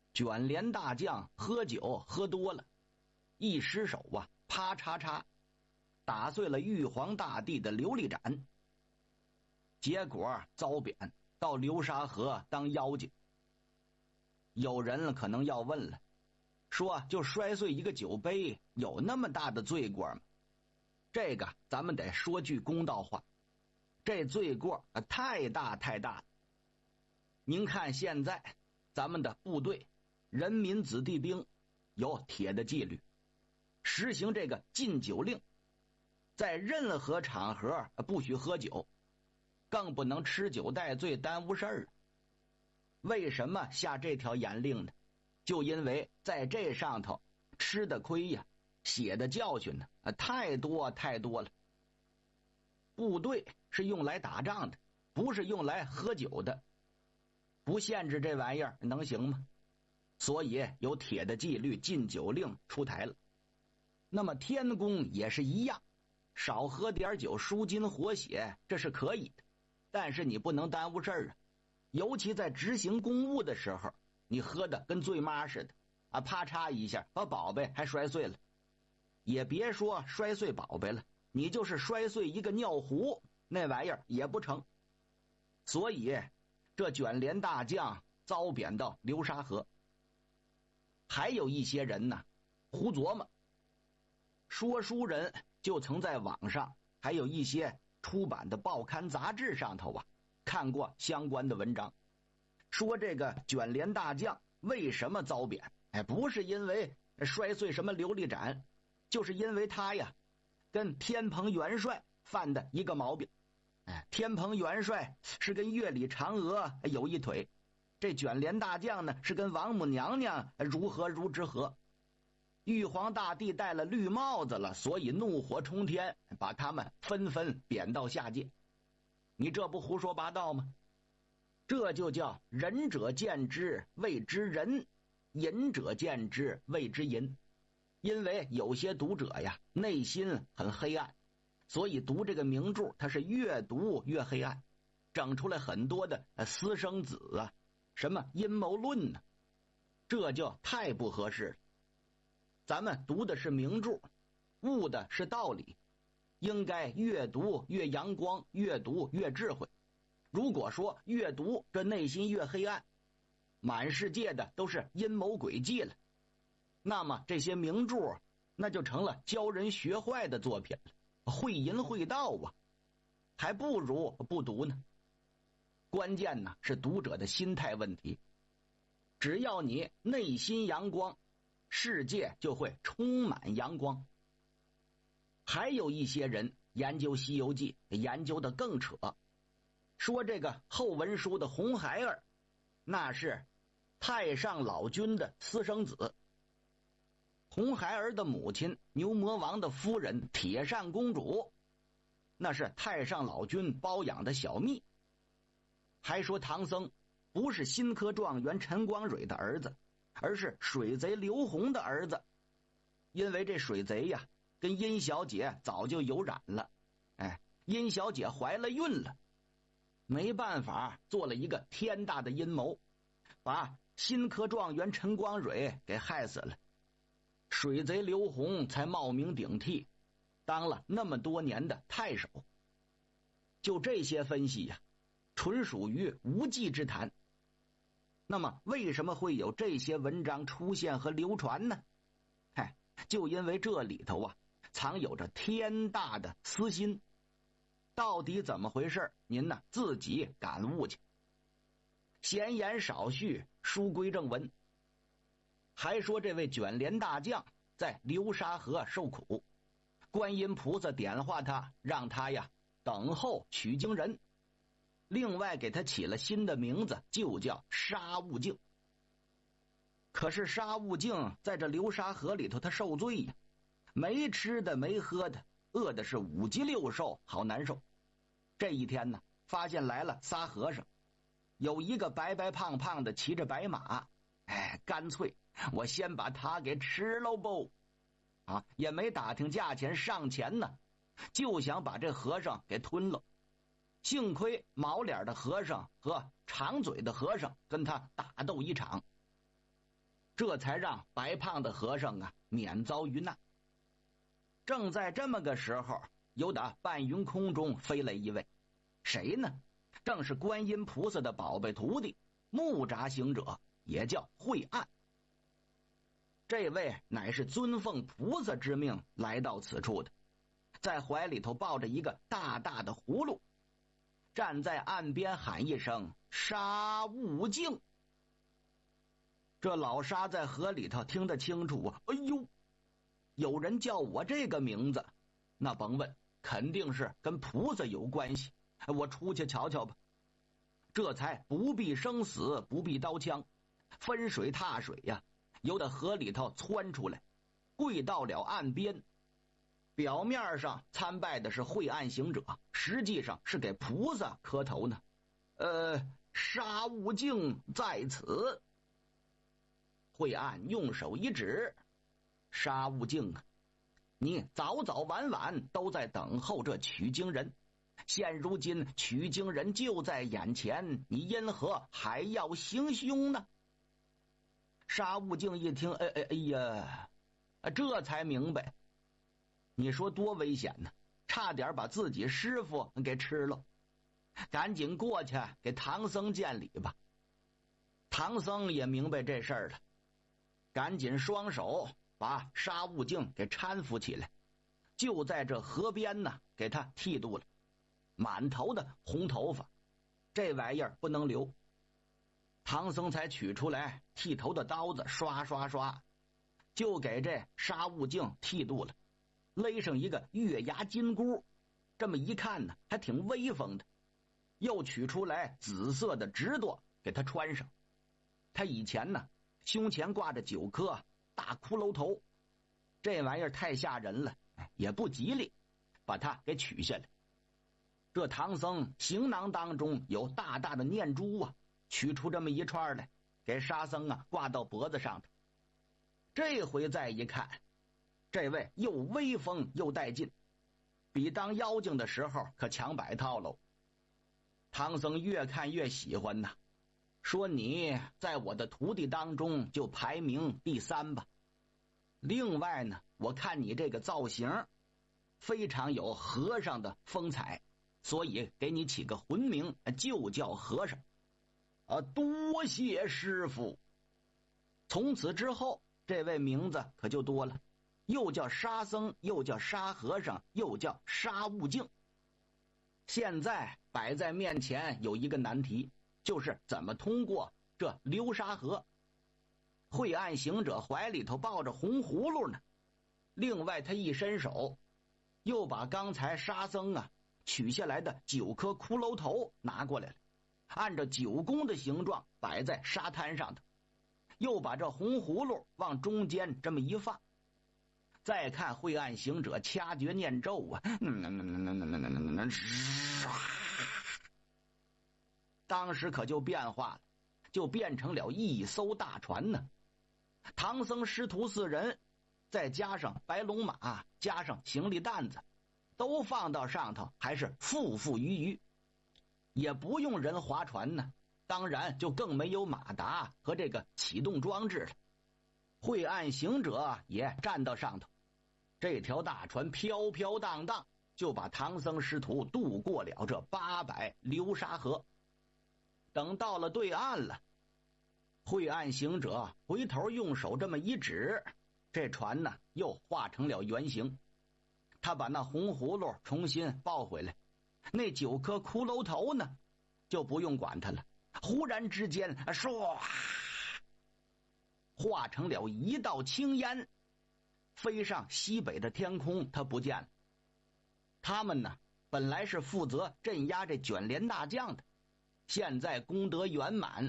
卷帘大将喝酒喝多了，一失手啊，啪嚓嚓打碎了玉皇大帝的琉璃盏，结果遭贬到流沙河当妖精。有人可能要问了，说就摔碎一个酒杯，有那么大的罪过吗？这个咱们得说句公道话，这罪过太大太大了。您看现在咱们的部队人民子弟兵有铁的纪律，实行这个禁酒令，在任何场合不许喝酒，更不能吃酒带醉耽误事儿。为什么下这条严令呢？就因为在这上头吃的亏呀，血的教训呢，太多太多了。部队是用来打仗的，不是用来喝酒的，不限制这玩意儿能行吗？所以有铁的纪律禁酒令出台了。那么天宫也是一样，少喝点酒舒筋活血，这是可以的，但是你不能耽误事儿啊。尤其在执行公务的时候，你喝的跟醉妈似的啊，啪嚓一下把宝贝还摔碎了。也别说摔碎宝贝了，你就是摔碎一个尿壶，那玩意儿也不成。所以这卷帘大将遭贬到流沙河。还有一些人呢胡琢磨，说书人就曾在网上还有一些出版的报刊杂志上头啊看过相关的文章，说这个卷帘大将为什么遭贬，不是因为摔碎什么琉璃盏，就是因为他呀跟天蓬元帅犯的一个毛病。天蓬元帅是跟月里嫦娥有一腿，这卷帘大将呢是跟王母娘娘如何如之何。玉皇大帝戴了绿帽子了，所以怒火冲天，把他们纷纷贬到下界。你这不胡说八道吗？这就叫仁者见之谓之仁，隐者见之谓之隐。因为有些读者呀内心很黑暗，所以读这个名著它是越读越黑暗，整出来很多的私生子啊，什么阴谋论呢，这就太不合适了。咱们读的是名著，悟的是道理，应该越读越阳光，越读越智慧。如果说越读这内心越黑暗，满世界的都是阴谋诡计了，那么这些名著那就成了教人学坏的作品了，会淫会道啊，还不如不读呢。关键呢是读者的心态问题，只要你内心阳光，世界就会充满阳光。还有一些人研究西游记研究的更扯，说这个后文书的红孩儿那是太上老君的私生子。红孩儿的母亲牛魔王的夫人铁扇公主，那是太上老君包养的小蜜。还说唐僧不是新科状元陈光蕊的儿子，而是水贼刘洪的儿子。因为这水贼呀跟殷小姐早就有染了，殷小姐怀了孕了，没办法做了一个天大的阴谋，把新科状元陈光蕊给害死了。水贼刘洪才冒名顶替，当了那么多年的太守。就这些分析呀，纯属于无稽之谈。那么为什么会有这些文章出现和流传呢？就因为这里头啊藏有着天大的私心。到底怎么回事，您呢自己感悟去。闲言少叙，书归正文。还说这位卷帘大将在流沙河受苦，观音菩萨点化他，让他呀等候取经人，另外给他起了新的名字，就叫沙悟净。可是沙悟净在这流沙河里头他受罪呀，没吃的没喝的，饿的是五脊六兽，好难受。这一天呢，发现来了仨和尚，有一个白白胖胖的骑着白马，干脆我先把他给吃喽不也没打听价钱，上前呢就想把这和尚给吞了。幸亏毛脸的和尚和长嘴的和尚跟他打斗一场， 这才让白胖的和尚啊免遭于难。正在这么个时候，由打半云空中飞来一位，谁呢？正是观音菩萨的宝贝徒弟木札行者，也叫慧岸。这位乃是尊奉菩萨之命来到此处的，在怀里头抱着一个大大的葫芦，站在岸边喊一声沙悟净。这老沙在河里头听得清楚啊，哎呦，有人叫我这个名字，那甭问，肯定是跟菩萨有关系，我出去瞧瞧吧。这才不必生死，不必刀枪，分水踏水呀，由得河里头窜出来，跪到了岸边。表面上参拜的是慧岸行者，实际上是给菩萨磕头呢。沙悟净在此。慧岸用手一指，沙悟净啊，你早早晚晚都在等候这取经人，现如今取经人就在眼前，你因何还要行凶呢？沙悟净一听，哎呀，这才明白，你说多危险呢，差点把自己师傅给吃了。赶紧过去给唐僧见礼吧。唐僧也明白这事儿了，赶紧双手把沙悟净给搀扶起来，就在这河边呢给他剃度了，满头的红头发，这玩意儿不能留。唐僧才取出来剃头的刀子，刷刷刷，就给这沙悟净剃度了，勒上一个月牙金箍，这么一看呢，还挺威风的。又取出来紫色的直褂给他穿上。他以前呢，胸前挂着9颗大骷髅头，这玩意儿太吓人了，也不吉利，把它给取下来。这唐僧行囊当中有大大的念珠啊，取出这么一串来，给沙僧啊挂到脖子上头。这回再一看，这位又威风又带劲，比当妖精的时候可强100套喽。唐僧越看越喜欢呐，说你在我的徒弟当中就排名第3吧。另外呢，我看你这个造型非常有和尚的风采，所以给你起个魂名，就叫和尚。多谢师傅。从此之后，这位名字可就多了，又叫沙僧，又叫沙和尚，又叫沙悟净。现在摆在面前有一个难题，就是怎么通过这流沙河。慧岸行者怀里头抱着红葫芦呢，另外他一伸手，又把刚才沙僧啊取下来的9颗骷髅头拿过来了，按照9宫的形状摆在沙滩上头，又把这红葫芦往中间这么一放。再看慧岸行者掐诀念咒啊，当时可就变化了，就变成了一艘大船呢。唐僧师徒4人，再加上白龙马，加上行李担子，都放到上头，还是富富余余，也不用人划船呢，当然就更没有马达和这个启动装置了。慧岸行者也站到上头，这条大船飘飘荡荡，就把唐僧师徒渡过了这800流沙河。等到了对岸了，慧岸行者回头用手这么一指，这船呢又化成了圆形。他把那红葫芦重新抱回来，那9颗骷髅头呢就不用管它了，忽然之间唰，化成了一道青烟，飞上西北的天空，它不见了。他们呢本来是负责镇压这卷帘大将的，现在功德圆满，